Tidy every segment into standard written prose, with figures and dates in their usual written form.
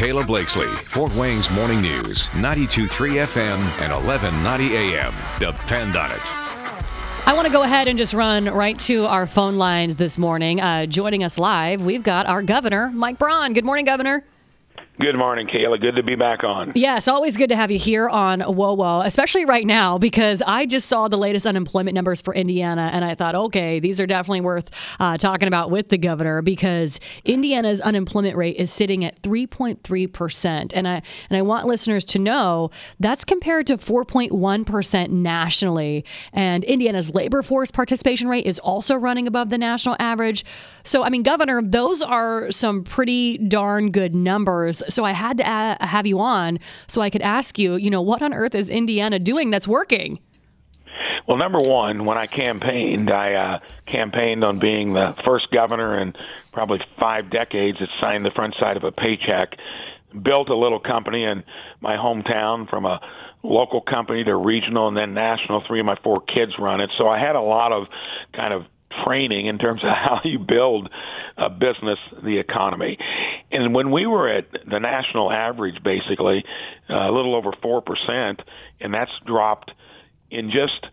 Kayla Blakesley, Fort Wayne's Morning News, 92.3 FM and 1190 AM. Depend on it. I want to go ahead and just run right to our phone lines this morning. Joining us live, we've got our governor, Mike Braun. Good morning, Governor. Good morning, Kayla. Good to be back on. Yes, always good to have you here on WOWO, especially right now because I just saw the latest unemployment numbers for Indiana, and I thought, okay, these are definitely worth talking about with the governor because Indiana's unemployment rate is sitting at 3.3%, and I want listeners to know that's compared to 4.1% nationally, and Indiana's labor force participation rate is also running above the national average. So, I mean, Governor, those are some pretty darn good numbers. So I had to have you on so I could ask you, what on earth is Indiana doing that's working? Well, number one, when I campaigned on being the first governor in probably 5 decades that signed the front side of a paycheck, built a little company in my hometown from a local company to regional and then national. 3 of my 4 kids run it. So I had a lot of kind of training in terms of how you build a business, the economy. And when we were at the national average, basically, a little over 4%, and that's dropped in just,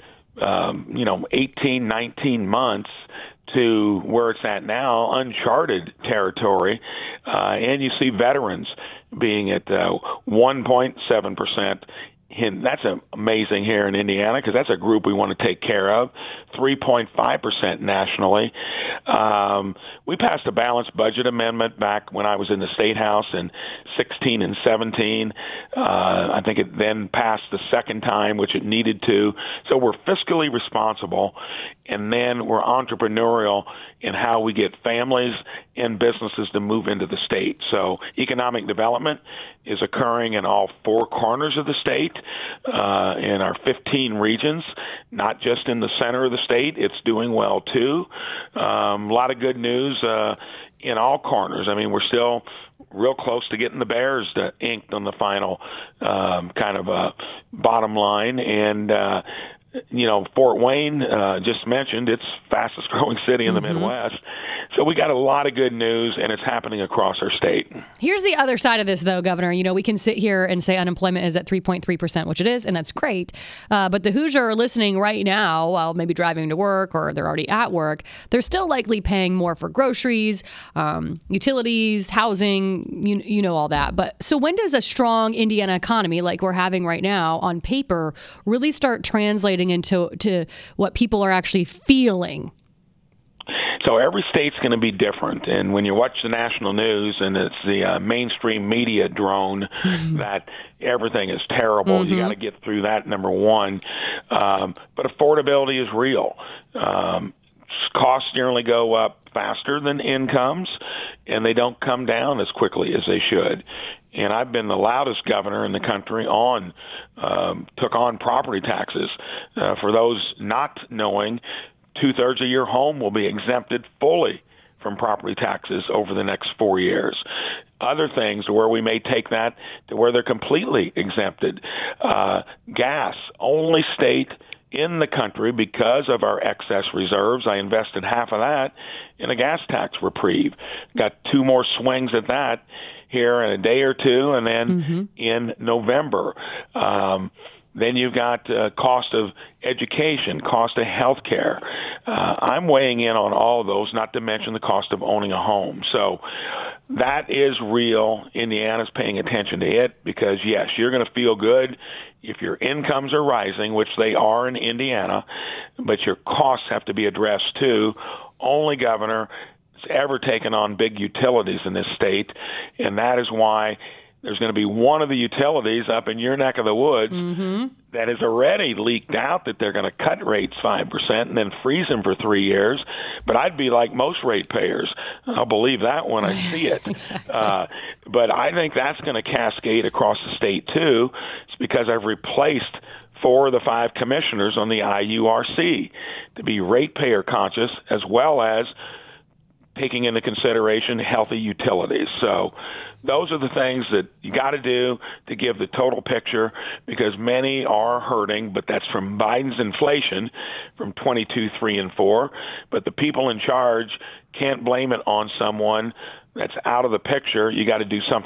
18, 19 months to where it's at now, uncharted territory. And you see veterans being at 1.7%. And that's amazing here in Indiana because that's a group we want to take care of. 3.5% nationally. We passed a balanced budget amendment back when I was in the State House in 16 and 17. I think it then passed the second time, which it needed to. So we're fiscally responsible, and then we're entrepreneurial in how we get families and businesses to move into the state. So economic development is occurring in all 4 corners of the state, in our 15 regions, not just in the center of the state. It's doing well, too. A lot of good news in all corners. I mean, we're still real close to getting the Bears inked on the final bottom line. And Fort Wayne, just mentioned, it's fastest growing city in the Midwest. So we got a lot of good news, and it's happening across our state. Here's the other side of this, though, Governor. We can sit here and say unemployment is at 3.3%, which it is, and that's great. But the Hoosier are listening right now while maybe driving to work or they're already at work. They're still likely paying more for groceries, utilities, housing, you know all that. But so when does a strong Indiana economy like we're having right now on paper really start translating into what people are actually feeling? So every state's going to be different, and when you watch the national news and it's the mainstream media drone that everything is terrible, you got to get through that, number one. But affordability is real. Costs generally go up faster than incomes, and they don't come down as quickly as they should. And I've been the loudest governor in the country took on property taxes. For those not knowing, 2/3 of your home will be exempted fully from property taxes over the next 4 years. Other things where we may take that to where they're completely exempted. Gas, only state in the country because of our excess reserves. I invested half of that in a gas tax reprieve. Got 2 more swings at that here in a day or two, and then in November. Then you've got cost of education, cost of health care. I'm weighing in on all of those, not to mention the cost of owning a home. So that is real. Indiana's paying attention to it because, yes, you're going to feel good if your incomes are rising, which they are in Indiana, but your costs have to be addressed too. Only governor has ever taken on big utilities in this state, and that is why there's going to be one of the utilities up in your neck of the woods that has already leaked out that they're going to cut rates 5% and then freeze them for 3 years. But I'd be like most ratepayers. I'll believe that when I see it. Exactly. But I think that's going to cascade across the state, too. It's because I've replaced 4 of the 5 commissioners on the IURC to be ratepayer conscious as well as taking into consideration healthy utilities. So those are the things that you got to do to give the total picture because many are hurting, but that's from Biden's inflation from 22, 3, and 4. But the people in charge can't blame it on someone that's out of the picture. You got to do something